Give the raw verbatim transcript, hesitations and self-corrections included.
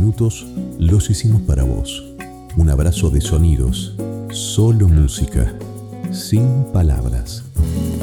minutos los hicimos para vos. Un abrazo de sonidos, solo música, sin palabras.